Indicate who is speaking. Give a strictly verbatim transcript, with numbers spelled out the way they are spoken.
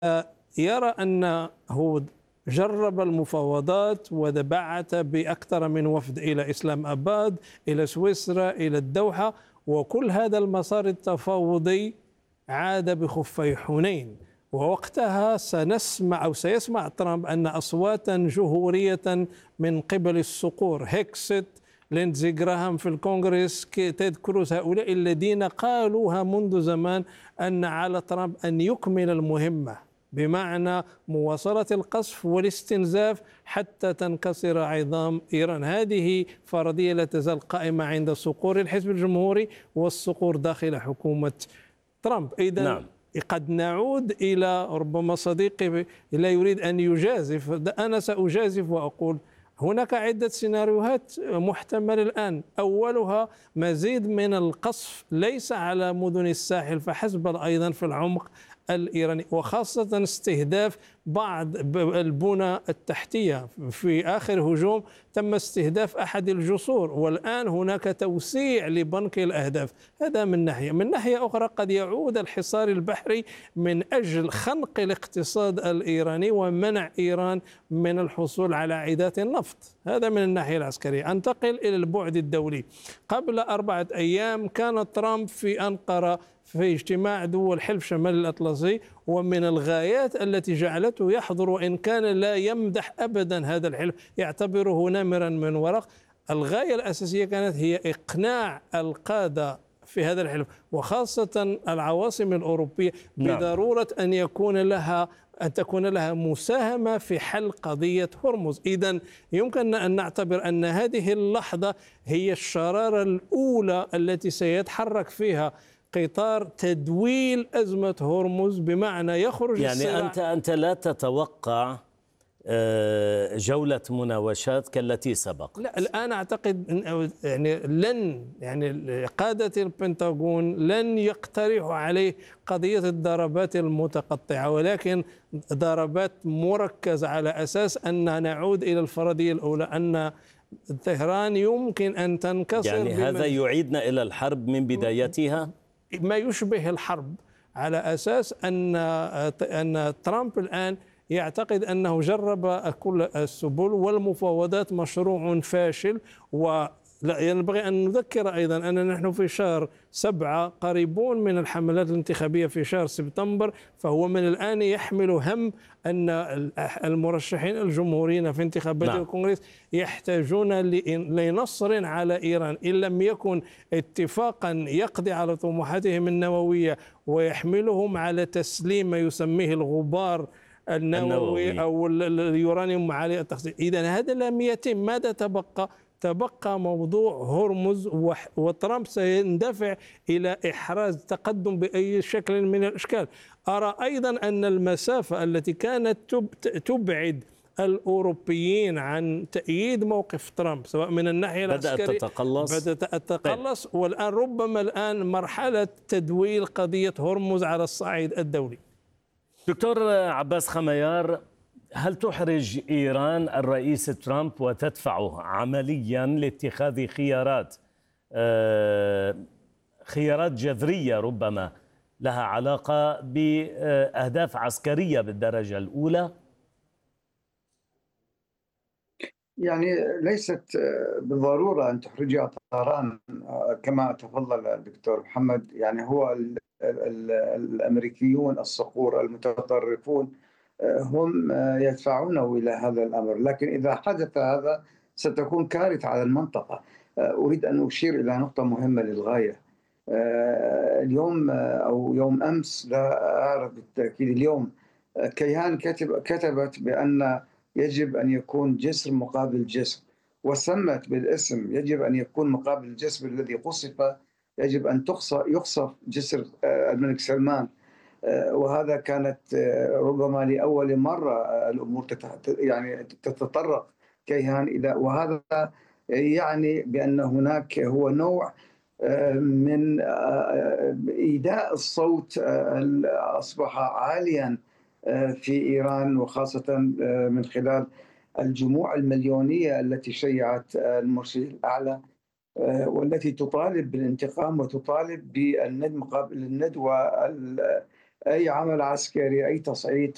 Speaker 1: يرى أنه جرب المفاوضات وبعث بأكثر من وفد إلى إسلام أباد، إلى سويسرا، إلى الدوحة، وكل هذا المسار التفاوضي عاد بخفي حنين. ووقتها سنسمع أو سيسمع ترامب أن أصواتا جمهورية من قبل الصقور، هيكست، ليندزي جراهام في الكونغرس، تيد كروز، هؤلاء الذين قالوها منذ زمان أن على ترامب أن يكمل المهمة، بمعنى مواصلة القصف والاستنزاف حتى تنكسر عظام إيران. هذه فرضية لا تزال قائمة عند صقور الحزب الجمهوري والصقور داخل حكومة ترامب. إذن نعم. قد نعود إلى ربما صديقي لا يريد أن يجازف، أنا سأجازف وأقول هناك عدة سيناريوهات محتملة الآن. أولها مزيد من القصف ليس على مدن الساحل فحسب، بل أيضا في العمق الإيراني، وخاصة استهداف بعض البنى التحتية. في آخر هجوم تم استهداف أحد الجسور، والآن هناك توسيع لبنك الأهداف. هذا من ناحية. من ناحية أخرى قد يعود الحصار البحري من أجل خنق الاقتصاد الإيراني ومنع إيران من الحصول على عدات النفط. هذا من الناحية العسكرية. أنتقل إلى البعد الدولي. قبل أربعة أيام كان ترامب في أنقرة في اجتماع دول حلف شمال الأطلسي، ومن الغايات التي جعلته يحضر، وإن كان لا يمدح أبدا هذا الحلف، يعتبره نمرا من ورق، الغاية الأساسية كانت هي إقناع القادة في هذا الحلف وخاصة العواصم الأوروبية بضرورة أن يكون لها أن تكون لها مساهمة في حل قضية هرمز. إذن يمكن أن نعتبر أن هذه اللحظة هي الشرارة الأولى التي سيتحرك فيها قطار تدويل أزمة هرمز، بمعنى يخرج
Speaker 2: يعني
Speaker 1: الصراع.
Speaker 2: أنت أنت لا تتوقع جولة مناوشات كالتي سبق؟
Speaker 1: لا، الآن أعتقد يعني لن يعني قادة البنتاغون لن يقترحوا عليه قضية الضربات المتقطعة، ولكن ضربات مركزة على أساس أن نعود إلى الفرضية الأولى، أن طهران يمكن أن تنكسر.
Speaker 2: يعني هذا يعيدنا إلى الحرب من بدايتها،
Speaker 1: ما يشبه الحرب، على أساس أن أن ترامب الآن يعتقد أنه جرب كل السبل والمفاوضات مشروع فاشل. ولا ينبغي أن نذكر أيضا أن نحن في شهر سبعة قريبون من الحملات الانتخابية في شهر سبتمبر، فهو من الآن يحمل هم أن المرشحين الجمهوريين في انتخابات نعم. الكونغرس يحتاجون لنصر على إيران، إن لم يكن اتفاقا يقضي على طموحاتهم النووية ويحملهم على تسليم ما يسميه الغبار النووي أو اليورانيوم عالي التخزين. إذن هذا لم يتم. ماذا تبقى؟ تبقى موضوع هرمز، وترامب سيندفع إلى إحراز تقدم بأي شكل من الأشكال. أرى أيضا أن المسافة التي كانت تبعد الأوروبيين عن تأييد موقف ترامب سواء من الناحية العسكرية
Speaker 2: بدأت تتقلص
Speaker 1: بدأت تتقلص طيب. والآن ربما الآن مرحلة تدويل قضية هرمز على الصعيد الدولي.
Speaker 2: دكتور عباس خميار، هل تحرج إيران الرئيس ترامب وتدفعه عمليا لاتخاذ خيارات خيارات جذرية ربما لها علاقة بأهداف عسكرية بالدرجة الأولى؟
Speaker 3: يعني ليست بالضرورة أن تحرج طهران كما تفضل الدكتور محمد. يعني هو ال ال الأمريكيون الصقور المتطرفون هم يدفعونه إلى هذا الأمر، لكن إذا حدث هذا ستكون كارثة على المنطقة. أريد أن أشير إلى نقطة مهمة للغاية. اليوم أو يوم أمس، لا أعرف بالتأكيد، اليوم كيهان كتب كتبت بأن يجب أن يكون جسر مقابل جسر، وسمت بالاسم يجب أن يكون مقابل الجسر الذي قصف يجب أن يقصف جسر الملك سلمان. وهذا كانت ربما لأول مرة الأمور يعني تتطرق كيهان إلى، وهذا يعني بأن هناك هو نوع من إيداء الصوت أصبح عاليا في إيران، وخاصة من خلال الجموع المليونية التي شيعت المرشد الأعلى والتي تطالب بالانتقام وتطالب بالند مقابل الند، وأي عمل عسكري أي تصعيد